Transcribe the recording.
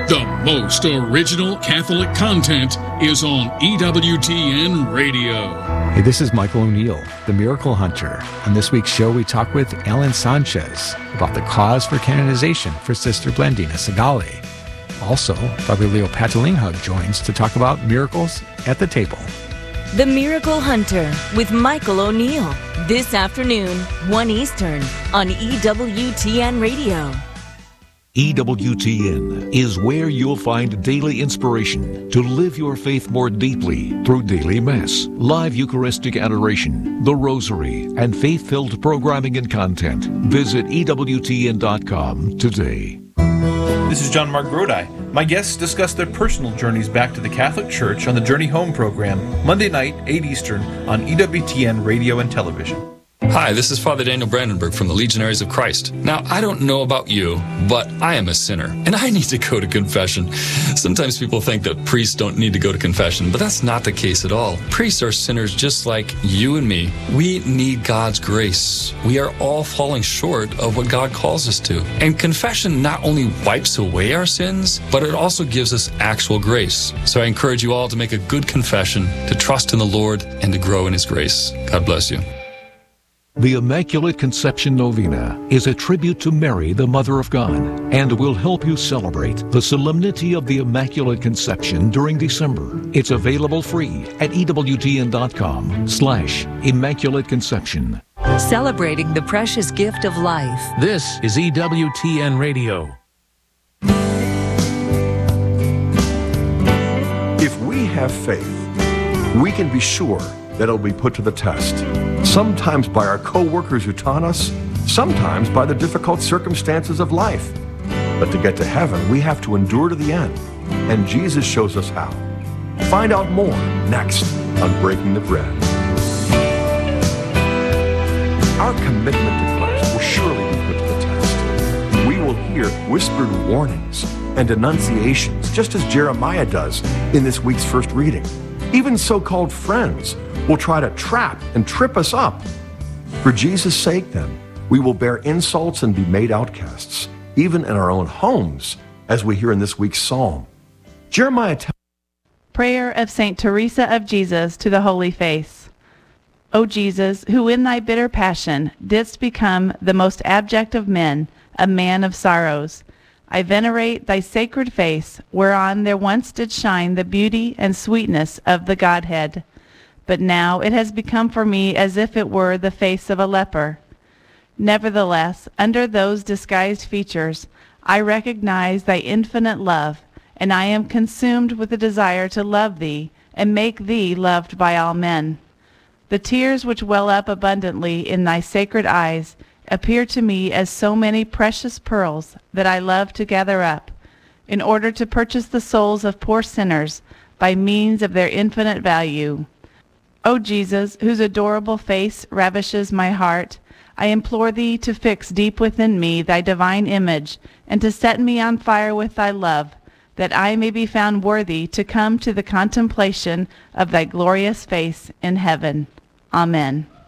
The most original Catholic content is on EWTN Radio. Hey, this is Michael O'Neill, the Miracle Hunter. On this week's show, we talk with Ellen Sanchez about the cause for canonization for Sister Blandina Segali. Also, Father Leo Patalinghug joins to talk about miracles at the table. The Miracle Hunter with Michael O'Neill. This afternoon, 1 Eastern, on EWTN Radio. EWTN is where you'll find daily inspiration to live your faith more deeply through daily Mass, live Eucharistic adoration, the Rosary, and faith-filled programming and content. Visit EWTN.com today. This is John Mark Grodi. My guests discuss their personal journeys back to the Catholic Church on the Journey Home program, Monday night, 8 Eastern, on EWTN Radio and Television. Hi, this is Father Daniel Brandenburg from the Legionaries of Christ. Now, I don't know about you, but I am a sinner, and I need to go to confession. Sometimes people think that priests don't need to go to confession, but that's not the case at all. Priests are sinners just like you and me. We need God's grace. We are all falling short of what God calls us to. And confession not only wipes away our sins, but it also gives us actual grace. So I encourage you all to make a good confession, to trust in the Lord, and to grow in His grace. God bless you. The Immaculate Conception Novena is a tribute to Mary, the Mother of God, and will help you celebrate the solemnity of the Immaculate Conception during December. It's available free at EWTN.com/Immaculate Conception. Celebrating the precious gift of life. This is EWTN Radio. If we have faith, we can be sure that it'll be put to the test. Sometimes by our co-workers who taunt us, sometimes by the difficult circumstances of life. But to get to heaven, we have to endure to the end, and Jesus shows us how. Find out more next on Breaking the Bread. Our commitment to Christ will surely be put to the test. We will hear whispered warnings and denunciations, just as Jeremiah does in this week's first reading. Even so-called friends will try to trap and trip us up. For Jesus' sake, then, we will bear insults and be made outcasts, even in our own homes, as we hear in this week's psalm. Jeremiah tells Prayer of St. Teresa of Jesus to the Holy Face. O Jesus, who in thy bitter passion didst become the most abject of men, a man of sorrows, I venerate thy sacred face, whereon there once did shine the beauty and sweetness of the Godhead. But now it has become for me as if it were the face of a leper. Nevertheless, under those disguised features, I recognize thy infinite love, and I am consumed with the desire to love thee and make thee loved by all men. The tears which well up abundantly in thy sacred eyes appear to me as so many precious pearls that I love to gather up, in order to purchase the souls of poor sinners by means of their infinite value. O Jesus, whose adorable face ravishes my heart, I implore thee to fix deep within me thy divine image, and to set me on fire with thy love, that I may be found worthy to come to the contemplation of thy glorious face in heaven. Amen.